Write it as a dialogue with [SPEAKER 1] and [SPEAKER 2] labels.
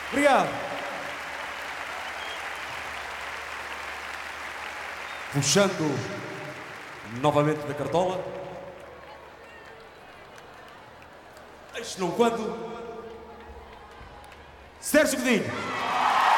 [SPEAKER 1] Obrigado. Puxando novamente da cartola. Este não quando. Sérgio Godinho.